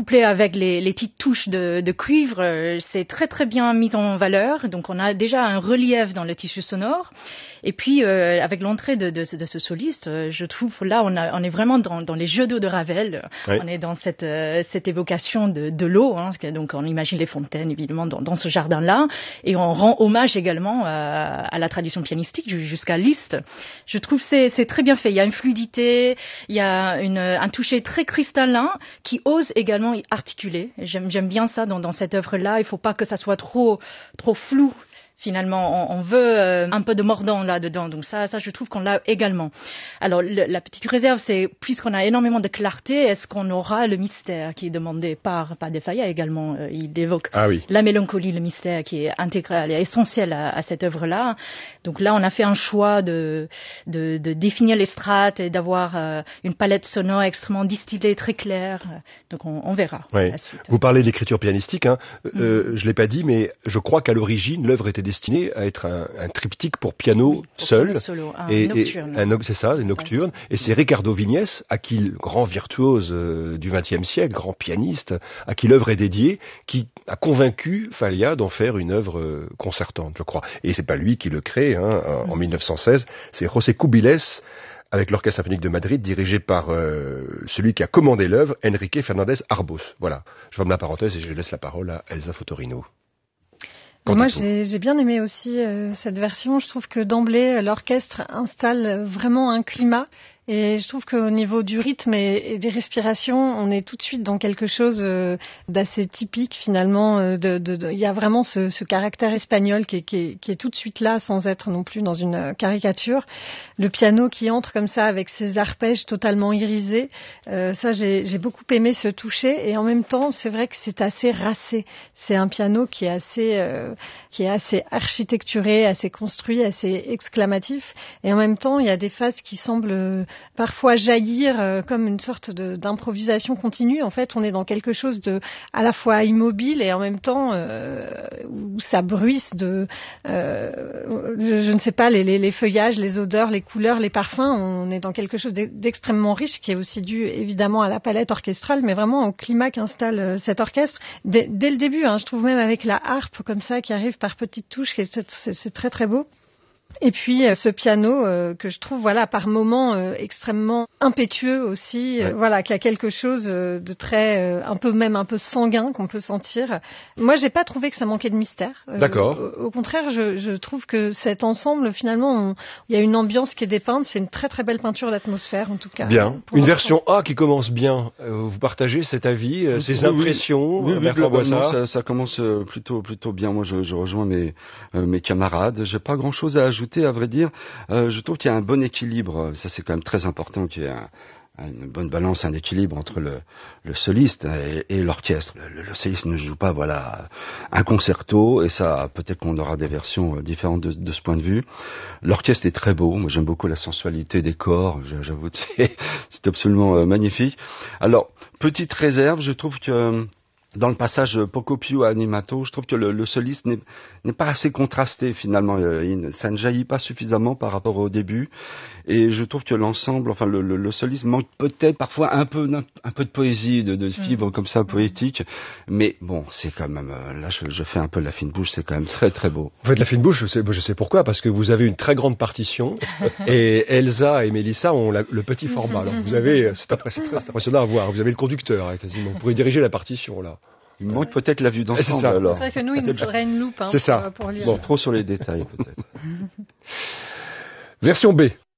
couplé avec les petites touches de cuivre, c'est très très bien mis en valeur. Donc on a déjà un relief dans le tissu sonore. Et puis avec l'entrée de ce soliste, je trouve là on est vraiment dans les jeux d'eau de Ravel. Oui. On est dans cette évocation de l'eau. Donc on imagine les fontaines évidemment dans ce jardin-là, et on rend hommage également à la tradition pianistique jusqu'à Liszt. Je trouve c'est très bien fait. Il y a une fluidité, il y a un toucher très cristallin qui ose également y articuler. J'aime bien ça dans cette œuvre-là. Il faut pas que ça soit trop flou. Finalement, on veut un peu de mordant là-dedans. Donc ça, je trouve qu'on l'a également. Alors, la petite réserve, c'est, puisqu'on a énormément de clarté, est-ce qu'on aura le mystère qui est demandé par De Falla également. Il évoque la mélancolie, le mystère qui est intégral et essentiel à cette œuvre-là. Donc là, on a fait un choix de définir les strates et d'avoir une palette sonore extrêmement distillée, très claire. Donc on verra la suite. Vous parlez de l'écriture pianistique. Je l'ai pas dit, mais je crois qu'à l'origine, l'œuvre était destinée à être un triptyque pour piano seul. Solo, nocturne. C'est ça, des nocturnes. Et c'est Ricardo Vignès, à qui le grand virtuose du XXe siècle, grand pianiste, à qui l'œuvre est dédiée, qui a convaincu Falla d'en faire une œuvre concertante, je crois. Et c'est pas lui qui le crée, en 1916. C'est José Cubiles, avec l'Orchestre symphonique de Madrid, dirigé par celui qui a commandé l'œuvre, Enrique Fernandez Arbós. Voilà. Je ferme la parenthèse et je laisse la parole à Elsa Fotorino. Moi, j'ai bien aimé aussi cette version. Je trouve que d'emblée, l'orchestre installe vraiment un climat. Et je trouve qu'au niveau du rythme et des respirations, on est tout de suite dans quelque chose d'assez typique finalement. Il y a vraiment ce caractère espagnol qui est tout de suite là, sans être non plus dans une caricature. Le piano qui entre comme ça avec ses arpèges totalement irisés, ça j'ai beaucoup aimé ce toucher. Et en même temps, c'est vrai que c'est assez racé. C'est un piano qui est assez architecturé, assez construit, assez exclamatif. Et en même temps, il y a des phases qui semblent parfois jaillir comme une sorte d'improvisation continue. En fait, on est dans quelque chose de à la fois immobile et en même temps où ça bruisse je ne sais pas, les feuillages, les odeurs, les couleurs, les parfums. On est dans quelque chose d'extrêmement riche qui est aussi dû évidemment à la palette orchestrale, mais vraiment au climat qu'installe cet orchestre. Dès le début, je trouve même avec la harpe comme ça qui arrive par petites touches, c'est très très beau. Et puis ce piano que je trouve par moments extrêmement impétueux aussi, qui a quelque chose de très un peu sanguin qu'on peut sentir. Moi, j'ai pas trouvé que ça manquait de mystère. D'accord. Au contraire, je trouve que cet ensemble finalement, il y a une ambiance qui est dépeinte, c'est une très très belle peinture d'atmosphère en tout cas. Bien. Une version A qui commence bien. Vous partagez cet avis, ces impressions, Bertrand Boissard? Ça commence plutôt bien. Moi, je rejoins mes camarades. J'ai pas grand-chose à ajouter, à vrai dire. Je trouve qu'il y a un bon équilibre. Ça, c'est quand même très important qu'il y ait une bonne balance, un équilibre entre le soliste et l'orchestre. Le soliste ne joue pas, un concerto, et ça, peut-être qu'on aura des versions différentes de ce point de vue. L'orchestre est très beau. Moi, j'aime beaucoup la sensualité des corps. J'avoue que c'est absolument magnifique. Alors, petite réserve, je trouve que dans le passage Poco più animato, je trouve que le soliste n'est pas assez contrasté finalement. Ça ne jaillit pas suffisamment par rapport au début. Et je trouve que l'ensemble, le soliste manque peut-être parfois un peu de poésie, de fibres comme ça poétiques. Mais bon, c'est quand même, là je fais un peu la fine bouche, c'est quand même très très beau. Vous faites la fine bouche, je sais pourquoi, parce que vous avez une très grande partition et Elsa et Mélissa ont le petit format. Alors vous avez, c'est très impressionnant à voir, vous avez le conducteur quasiment, vous pourrez diriger la partition là. Il me manque peut-être la vue d'ensemble. C'est ça. Alors. C'est vrai que nous, il nous faudrait une loupe c'est ça. Pour lire. Bon, trop sur les détails peut-être. Version B.